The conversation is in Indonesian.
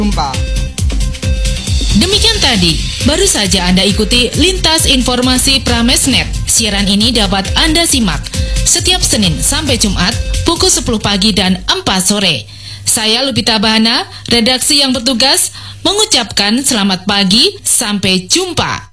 jumpa. Demikian tadi, baru saja Anda ikuti Lintas Informasi Pramesnet. Siaran ini dapat Anda simak setiap Senin sampai Jumat pukul 10 pagi dan 4 sore. Saya Lupita Bahana, redaksi yang bertugas, mengucapkan selamat pagi, sampai jumpa.